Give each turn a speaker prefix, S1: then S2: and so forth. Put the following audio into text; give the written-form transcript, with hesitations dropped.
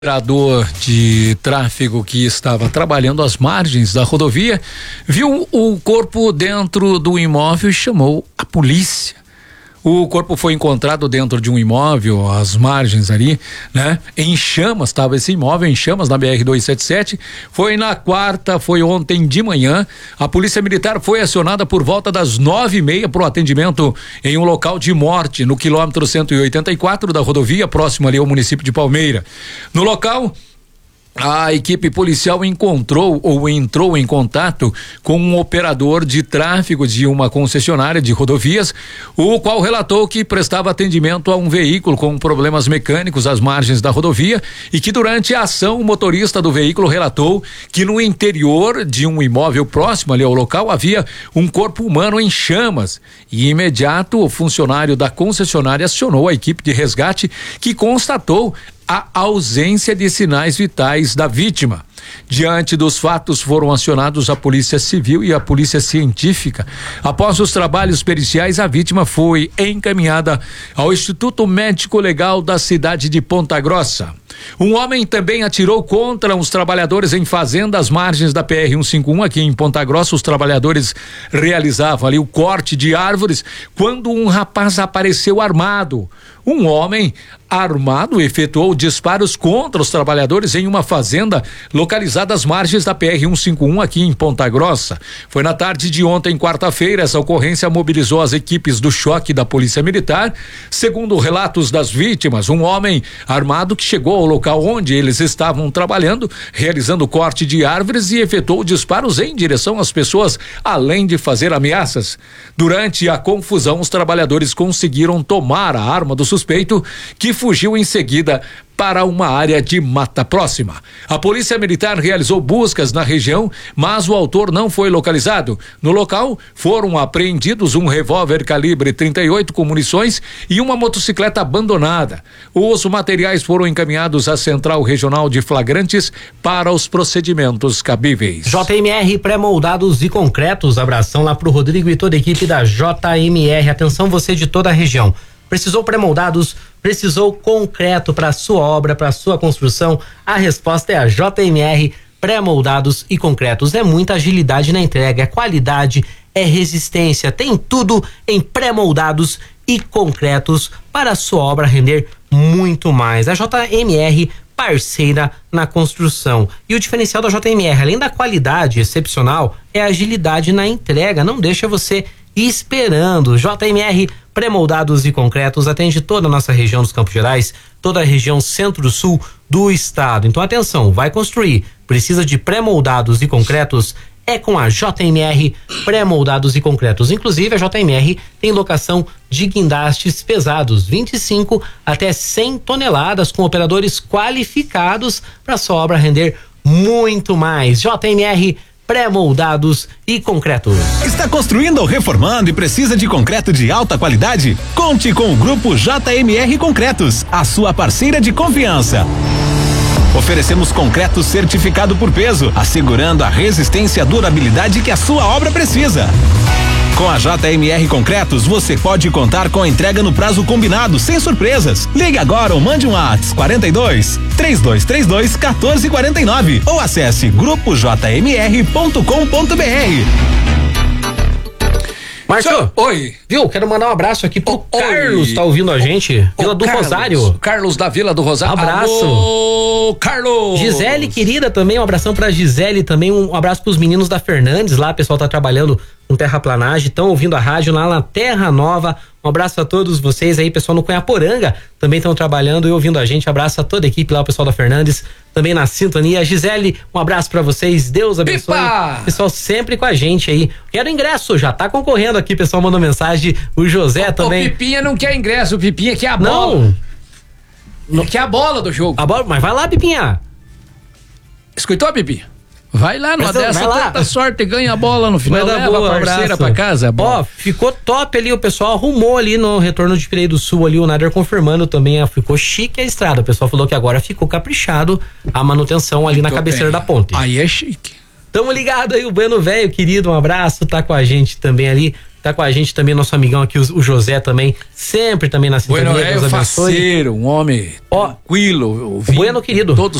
S1: Operador de tráfego que estava trabalhando às margens da rodovia viu o corpo dentro do imóvel e chamou a polícia. O corpo foi encontrado dentro de um imóvel, às margens ali, né? Em chamas, estava esse imóvel em chamas na BR-277. Foi foi ontem de manhã. A Polícia Militar foi acionada por volta das 9h30 para o atendimento em um local de morte no quilômetro 184 da rodovia, próximo ali ao município de Palmeira. No local, a equipe policial entrou em contato com um operador de tráfego de uma concessionária de rodovias, o qual relatou que prestava atendimento a um veículo com problemas mecânicos às margens da rodovia e que durante a ação o motorista do veículo relatou que no interior de um imóvel próximo ali ao local havia um corpo humano em chamas e imediato o funcionário da concessionária acionou a equipe de resgate que constatou a ausência de sinais vitais da vítima. Diante dos fatos foram acionados a Polícia Civil e a Polícia Científica. Após os trabalhos periciais, a vítima foi encaminhada ao Instituto Médico Legal da cidade de Ponta Grossa. Um homem também atirou contra os trabalhadores em fazenda às margens da PR-151 aqui em Ponta Grossa. Os trabalhadores realizavam ali o corte de árvores quando um rapaz apareceu armado. Um homem armado efetuou disparos contra os trabalhadores em uma fazenda localizada às margens da PR-151 aqui em Ponta Grossa. Foi na tarde de ontem, quarta-feira. Essa ocorrência mobilizou as equipes do choque da Polícia Militar. Segundo relatos das vítimas, um homem armado que chegou ao local onde eles estavam trabalhando, realizando corte de árvores e efetuou disparos em direção às pessoas, além de fazer ameaças. Durante a confusão, os trabalhadores conseguiram tomar a arma do suspeito, que fugiu em seguida para uma área de mata próxima. A Polícia Militar realizou buscas na região, mas o autor não foi localizado. No local, foram apreendidos um revólver calibre 38 com munições e uma motocicleta abandonada. Os materiais foram encaminhados à Central Regional de Flagrantes para os procedimentos cabíveis.
S2: JMR pré-moldados e concretos. Abração lá pro Rodrigo e toda a equipe da JMR. Atenção, você de toda a região. Precisou pré-moldados, precisou concreto para sua obra, para sua construção? A resposta é a JMR pré-moldados e concretos. É muita agilidade na entrega, é qualidade, é resistência, tem tudo em pré-moldados e concretos para a sua obra render muito mais. A JMR parceira na construção. E o diferencial da JMR, além da qualidade excepcional, é a agilidade na entrega. Não deixa você esperando. JMR pré-moldados e concretos atende toda a nossa região dos Campos Gerais, toda a região centro-sul do estado. Então atenção, vai construir, precisa de pré-moldados e concretos, é com a JMR pré-moldados e concretos. Inclusive a JMR tem locação de guindastes pesados, 25 até 100 toneladas, com operadores qualificados para sua obra render muito mais. JMR pré-moldados e concretos.
S3: Está construindo ou reformando e precisa de concreto de alta qualidade? Conte com o Grupo JMR Concretos, a sua parceira de confiança. Oferecemos concreto certificado por peso, assegurando a resistência e a durabilidade que a sua obra precisa. Com a JMR Concretos, você pode contar com a entrega no prazo combinado, sem surpresas. Ligue agora ou mande um WhatsApp 42 3232 1449 ou acesse grupojmr.com.br.
S2: Márcio,
S1: oi.
S2: Viu? Quero mandar um abraço aqui pro Carlos, tá ouvindo a gente? Vila do Rosário.
S1: Carlos da Vila do Rosário.
S2: Abraço.
S1: Alô, Carlos.
S2: Gisele, querida, também um abração pra Gisele, também um abraço pros meninos da Fernandes lá, o pessoal tá trabalhando com terraplanagem, estão ouvindo a rádio lá na Terra Nova. Um abraço a todos vocês aí, pessoal no Cunhaporanga também estão trabalhando e ouvindo a gente. Abraço a toda a equipe lá, o pessoal da Fernandes também na sintonia. Gisele, um abraço pra vocês, Deus abençoe. Pipa! Pessoal sempre com a gente aí. Quero ingresso, já tá concorrendo aqui, pessoal mandou mensagem, o José também.
S1: O Pipinha não quer ingresso, o Pipinha quer a bola. Não quer a bola do jogo.
S2: A bola, mas vai lá, Pipinha.
S1: Escutou, Pipinha? Vai lá, numa dessa, tanta sorte, ganha a bola no final, leva
S2: boa,
S1: a parceira pra casa.
S2: Ó, ficou top ali, o pessoal arrumou ali no retorno de Pireí do Sul ali, o Nader confirmando também, ficou chique a estrada, o pessoal falou que agora ficou caprichado a manutenção ali na cabeceira da ponte.
S1: Aí é chique.
S2: Tamo ligado aí, o Bueno Velho, querido, um abraço, tá com a gente também ali Tá com a gente também nosso amigão aqui, o José também, sempre também na sintonia.
S1: Bueno, faceiro, um homem tranquilo.
S2: Bueno, querido.
S1: Todos